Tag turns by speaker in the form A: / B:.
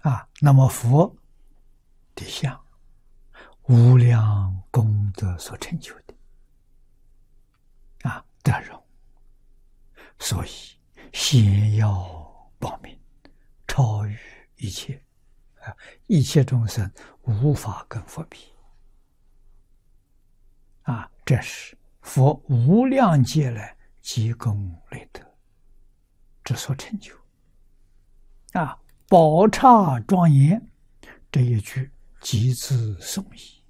A: 那么佛的相，无量功德所成就的德容，所以显耀报明，超越一切一切众生无法跟佛比这是佛无量劫来积功累德之所成就宝刹庄严，这一句极之颂意。